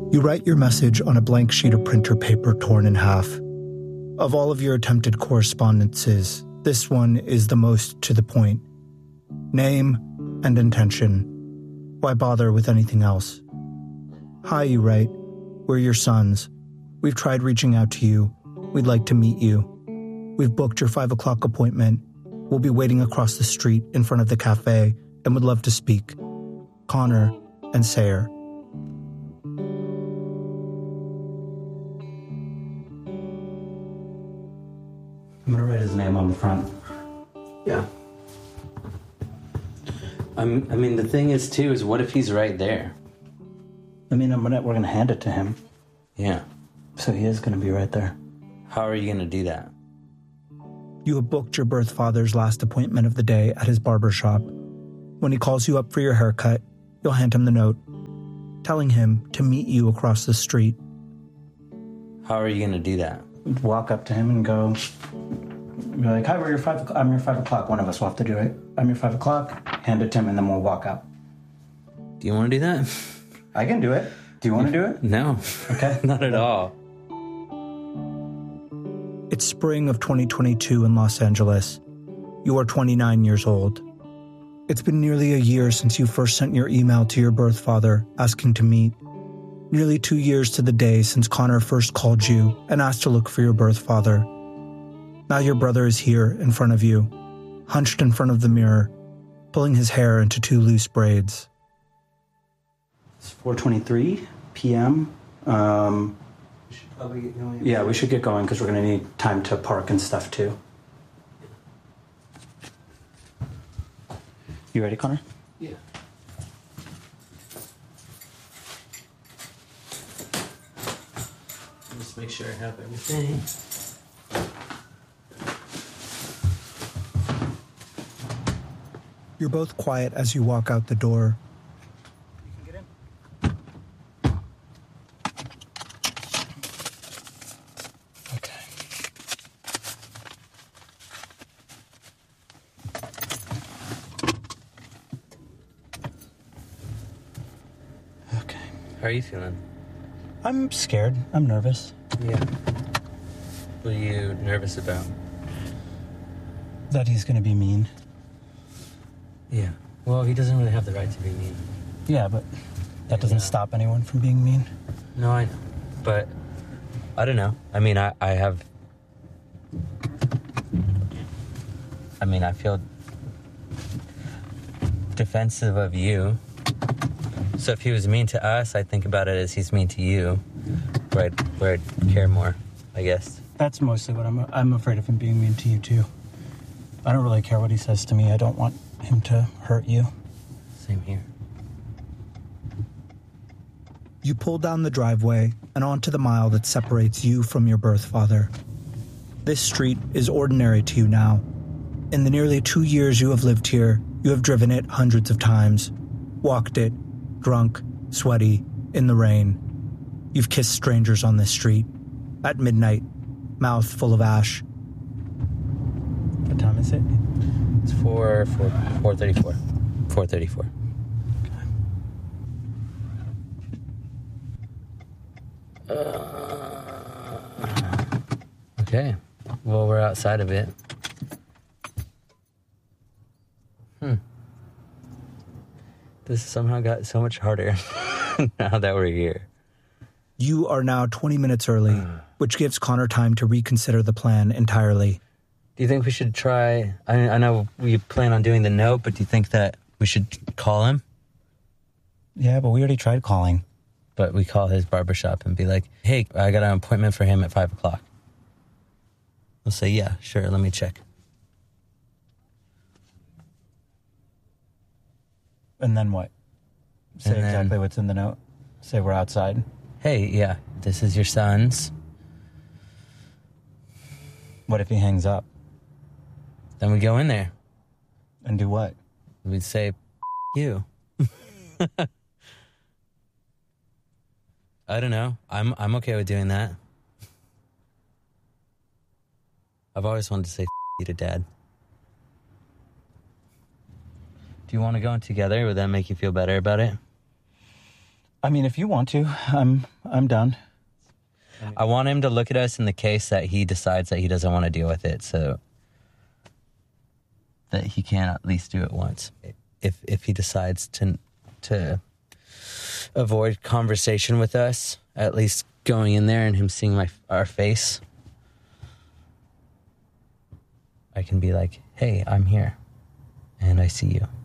You write your message on a blank sheet of printer paper torn in half. Of all of your attempted correspondences, this one is the most to the point. Name and intention. Why bother with anything else? Hi, you write. We're your sons. We've tried reaching out to you. We'd like to meet you. We've booked your 5 o'clock appointment. We'll be waiting across the street in front of the cafe and would love to speak. Connor and Sayer. I'm going to write his name on the front. Yeah. I mean, the thing is, too, is what if he's right there? I mean, we're going to hand it to him. Yeah. So he is going to be right there. How are you going to do that? You have booked your birth father's last appointment of the day at his barber shop. When he calls you up for your haircut, you'll hand him the note, telling him to meet you across the street. How are you going to do that? Walk up to him and go, be like, hi, I'm your 5 o'clock. One of us will have to do it. I'm your 5 o'clock. Hand it to him, and then we'll walk out. Do you want to do that? I can do it. Do you want to do it? No. Okay. Not at all. It's spring of 2022 in Los Angeles. You are 29 years old. It's been nearly a year since you first sent your email to your birth father asking to meet. Nearly 2 years to the day since Connor first called you and asked to look for your birth father. Now your brother is here in front of you, hunched in front of the mirror, pulling his hair into 2 loose braids. It's 4:23 p.m. We should probably get going. Yeah, we should get going because we're going to need time to park and stuff too. You ready, Connor? Yeah. Just make sure I have everything. You're both quiet as you walk out the door. You can get in. Okay. Okay. How are you feeling? I'm scared. I'm nervous. Yeah. What are you nervous about? That he's going to be mean. Yeah. Well, he doesn't really have the right to be mean. Yeah, but that doesn't stop anyone from being mean. No, I know. But I don't know. I mean, I feel defensive of you. So if he was mean to us, I think about it as he's mean to you, where I'd care more, I guess. That's mostly what I'm afraid of him being mean to you, too. I don't really care what he says to me. I don't want him to hurt you. Same here. You pull down the driveway and onto the mile that separates you from your birth father. This street is ordinary to you now. In the nearly 2 years you have lived here, you have driven it hundreds of times, walked it, drunk, sweaty, in the rain. You've kissed strangers on this street, at midnight, mouth full of ash. What time is it? It's 4:34. 4:34. Okay. Well, we're outside of it. This somehow got so much harder now that we're here. You are now 20 minutes early, which gives Connor time to reconsider the plan entirely. Do you think we should try... I know we plan on doing the note, but do you think that we should call him? Yeah, but we already tried calling. But we call his barbershop and be like, hey, I got an appointment for him at 5 o'clock. We'll say, yeah, sure, let me check. And then what? Say exactly what's in the note. Say we're outside. Hey, yeah, this is your son's. What if he hangs up? Then we go in there. And do what? We'd say, you. I don't know. I'm okay with doing that. I've always wanted to say you to Dad. Do you want to go in together? Would that make you feel better about it? I mean, if you want to, I'm down. I want him to look at us in the case that he decides that he doesn't want to deal with it, so that he can at least do it once. If he decides to avoid conversation with us, at least going in there and him seeing our face, I can be like, hey, I'm here and I see you.